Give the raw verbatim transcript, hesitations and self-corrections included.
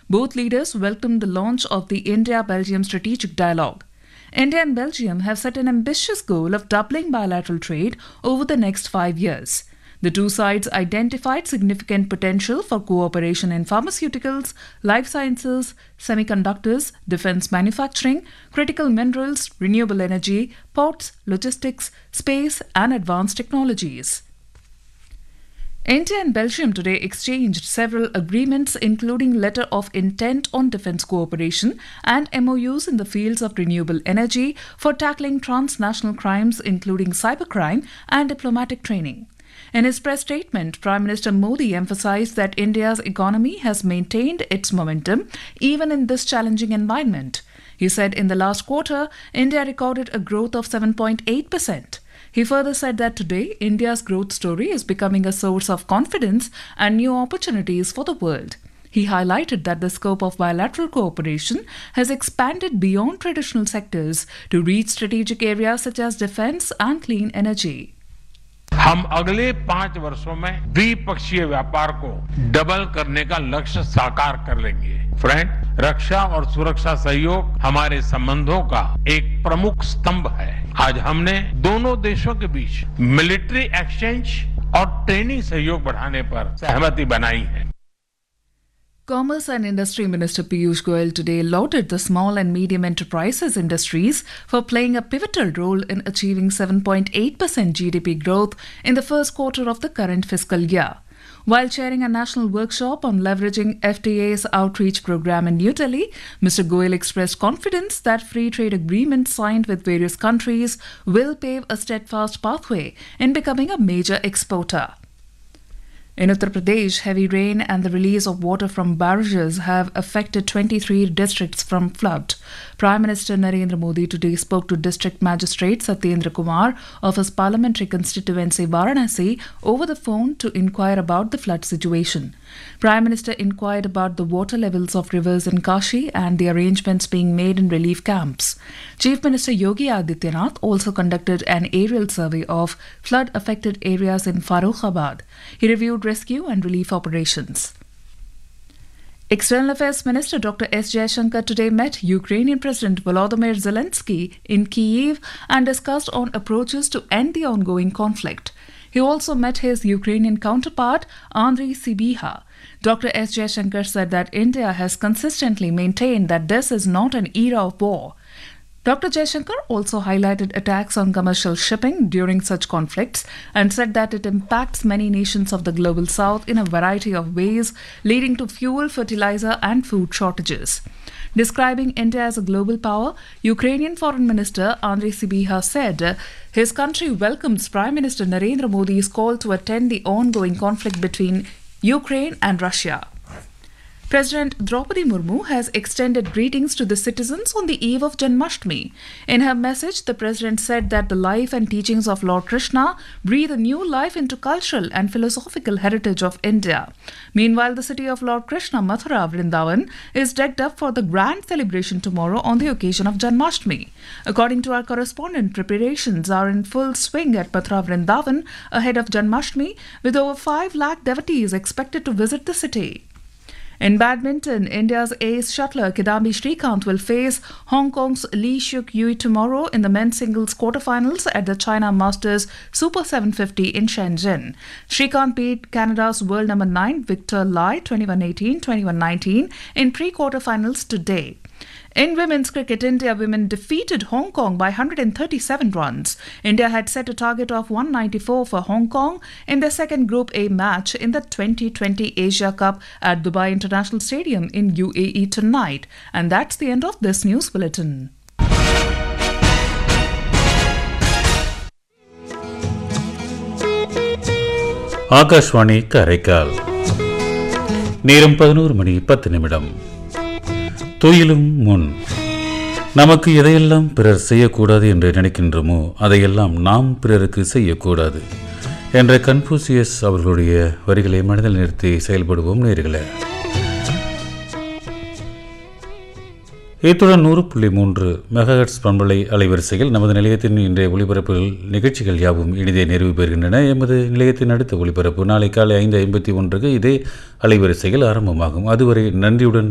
Both leaders welcomed the launch of the India-Belgium Strategic Dialogue. India and Belgium have set an ambitious goal of doubling bilateral trade over the next five years. The two sides identified significant potential for cooperation in pharmaceuticals, life sciences, semiconductors, defense manufacturing, critical minerals, renewable energy, ports, logistics, space, and advanced technologies. India and Belgium today exchanged several agreements, including letter of intent on defense cooperation and M O Us in the fields of renewable energy for tackling transnational crimes, including cybercrime and diplomatic training. In his press statement, Prime Minister Modi emphasized that India's economy has maintained its momentum even in this challenging environment. He said in the last quarter, India recorded a growth of seven point eight percent. He further said that today, India's growth story is becoming a source of confidence and new opportunities for the world. He highlighted that the scope of bilateral cooperation has expanded beyond traditional sectors to reach strategic areas such as defense and clean energy. हम अगले पांच वर्षों में द्विपक्षीय व्यापार को double करने का लक्ष्य साकार कर लेंगे। फ्रेंड, रक्षा और सुरक्षा सहयोग हमारे संबंधों का एक प्रमुख स्तंभ है। आज हमने दोनों देशों के बीच मिलिट्री एक्सचेंज और ट्रेनिंग सहयोग बढ़ाने पर सहमति बनाई है। Commerce and Industry Minister Piyush Goyal today lauded the small and medium enterprises industries for playing a pivotal role in achieving seven point eight percent G D P growth in the first quarter of the current fiscal year. While chairing a national workshop on leveraging F T A's outreach program in New Delhi, Mister Goyal expressed confidence that free trade agreements signed with various countries will pave a steadfast pathway in becoming a major exporter. In Uttar Pradesh, heavy rain and the release of water from barrages have affected twenty-three districts from flood. Prime Minister Narendra Modi today spoke to District Magistrate Satyendra Kumar of his parliamentary constituency Varanasi over the phone to inquire about the flood situation. Prime Minister inquired about the water levels of rivers in Kashi and the arrangements being made in relief camps. Chief Minister Yogi Adityanath also conducted an aerial survey of flood-affected areas in Farrukhabad. He reviewed rescue and relief operations. External Affairs Minister Doctor S. Jaishankar today met Ukrainian President Volodymyr Zelensky in Kyiv and discussed on approaches to end the ongoing conflict. He also met his Ukrainian counterpart, Andriy Sybiha. Doctor S. Jaishankar said that India has consistently maintained that this is not an era of war. Doctor Jaishankar also highlighted attacks on commercial shipping during such conflicts and said that it impacts many nations of the global south in a variety of ways, leading to fuel, fertilizer, and food shortages. Describing India as a global power, Ukrainian Foreign Minister Andriy Sybiha said his country welcomes Prime Minister Narendra Modi's call to attend the ongoing conflict between Ukraine and Russia. President Draupadi Murmu has extended greetings to the citizens on the eve of Janmashtami. In her message, the President said that the life and teachings of Lord Krishna breathe a new life into cultural and philosophical heritage of India. Meanwhile, the city of Lord Krishna, Mathura, Vrindavan, is decked up for the grand celebration tomorrow on the occasion of Janmashtami. According to our correspondent, preparations are in full swing at Mathura, Vrindavan ahead of Janmashtami, with over five lakh devotees expected to visit the city. In badminton, India's ace shuttler Kidambi Srikanth will face Hong Kong's Lee Seok Yui tomorrow in the men's singles quarterfinals at the China Masters Super seven fifty in Shenzhen. Srikanth beat Canada's world number nine Victor Lai twenty-one eighteen, twenty-one nineteen in pre-quarterfinals today. In women's cricket, India women defeated Hong Kong by one hundred thirty-seven runs. India had set a target of one ninety-four for Hong Kong in their second Group A match in the twenty twenty Asia Cup at Dubai International Stadium in U A E tonight. And that's the end of this news bulletin. Akashvani Karaikal நேரம் பதினோரு மணி பத்து நிமிடம். துயிலும் முன் நமக்கு எதையெல்லாம் பிறர் செய்யக்கூடாது என்று நினைக்கின்றோமோ அதையெல்லாம் நாம் பிறருக்கு செய்யக்கூடாது என்ற கன்ஃபூசியஸ் அவர்களுடைய வரிகளை மனதில் நிறுத்தி செயல்படுவோம் நேயர்களே. இத்துடன் நூறு புள்ளி மூன்று மெகாஹெர்ட்ஸ் பண்பலை அலைவரிசையில் நமது நிலையத்தின் இன்றைய ஒளிபரப்புகள் நிகழ்ச்சிகள் யாவும் இனிதே நிறைவு பெறுகின்றன. எமது நிலையத்தின் அடுத்த ஒளிபரப்பு நாளை காலை ஐந்து ஐம்பத்தி ஒன்றுக்கு இதே அலைவரிசையில் ஆரம்பமாகும். அதுவரை நன்றியுடன்